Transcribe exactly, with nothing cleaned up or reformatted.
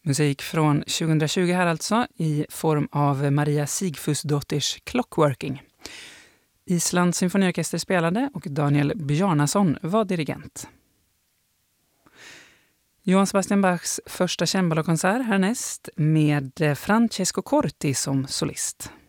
Musik från tjugohundratjugo här alltså i form av Maria Sigfusdotters Clockworking. Islands symfoniorkester spelade och Daniel Bjarnason var dirigent. Johann Sebastian Bachs första cembalokonsert härnäst med Francesco Corti som solist.